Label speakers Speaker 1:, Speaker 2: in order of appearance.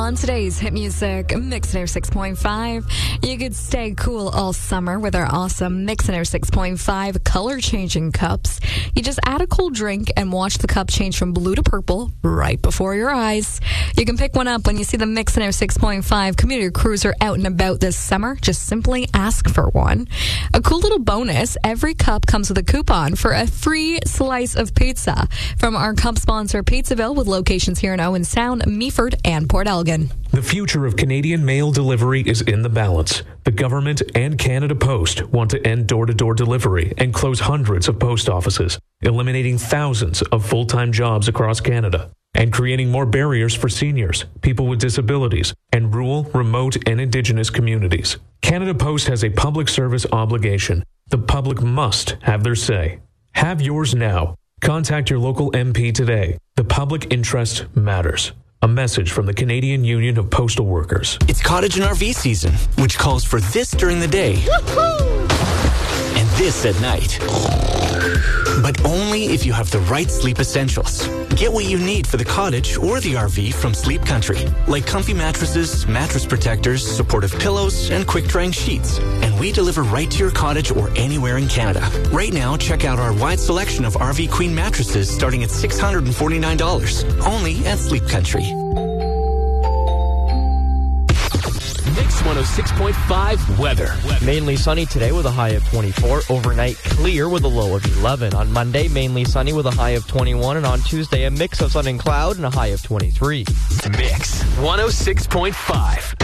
Speaker 1: On today's Hit Music Mix Air 6.5, you could stay cool all summer with our awesome Mix Air 6.5 color-changing cups. You just add a cold drink and watch the cup change from blue to purple right before your eyes. You can pick one up when you see the Mix Air 6.5 Commuter Cruiser out and about this summer. Just simply ask for one. A cool little bonus, every cup comes with a coupon for a free slice of pizza from our cup sponsor Pizzaville, with locations here in Owen Sound, Meaford, and Port Elgin.
Speaker 2: The future of Canadian mail delivery is in the balance. The government and Canada Post want to end door-to-door delivery and close hundreds of post offices, eliminating thousands of full-time jobs across Canada, and creating more barriers for seniors, people with disabilities, and rural, remote, and Indigenous communities. Canada Post has a public service obligation. The public must have their say. Have yours now. Contact your local MP today. The public interest matters. A message from the Canadian Union of Postal Workers.
Speaker 3: It's cottage and RV season, which calls for this during the day. Woo-hoo! And this at night. But only if you have the right sleep essentials. Get what you need for the cottage or the RV from Sleep Country, like comfy mattresses, mattress protectors, supportive pillows, and quick-drying sheets. And we deliver right to your cottage or anywhere in Canada. Right now, check out our wide selection of RV Queen mattresses starting at $649, only at Sleep Country.
Speaker 4: Mix 106.5 weather.
Speaker 5: Mainly sunny today with a high of 24. Overnight clear with a low of 11. On Monday, mainly sunny with a high of 21. And on Tuesday, a mix of sun and cloud and a high of 23.
Speaker 4: Mix 106.5.